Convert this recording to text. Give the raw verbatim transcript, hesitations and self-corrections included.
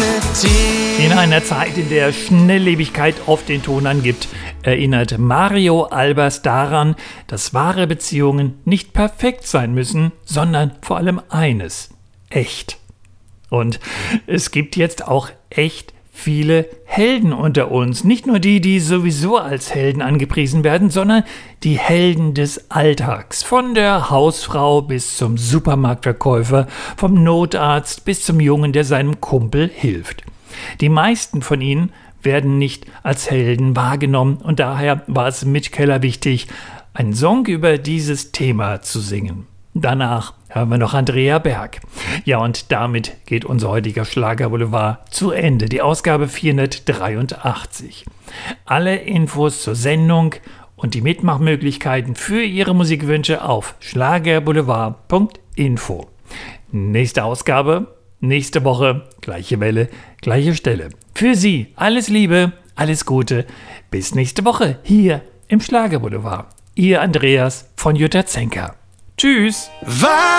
In einer Zeit, in der Schnelllebigkeit oft den Ton angibt, erinnert Mario Albers daran, dass wahre Beziehungen nicht perfekt sein müssen, sondern vor allem eines: echt. Und es gibt jetzt auch echt viele Helden unter uns. Nicht nur die, die sowieso als Helden angepriesen werden, sondern die Helden des Alltags. Von der Hausfrau bis zum Supermarktverkäufer, vom Notarzt bis zum Jungen, der seinem Kumpel hilft. Die meisten von ihnen werden nicht als Helden wahrgenommen und daher war es Mitch Keller wichtig, einen Song über dieses Thema zu singen. Danach hören wir noch Andrea Berg. Ja, und damit geht unser heutiger Schlagerboulevard zu Ende, die Ausgabe vierhundertdreiundachtzig. Alle Infos zur Sendung und die Mitmachmöglichkeiten für Ihre Musikwünsche auf schlagerboulevard punkt info. Nächste Ausgabe, nächste Woche, gleiche Welle, gleiche Stelle. Für Sie alles Liebe, alles Gute, bis nächste Woche hier im Schlagerboulevard. Ihr Andreas von Jutta Zenker. Tschüss.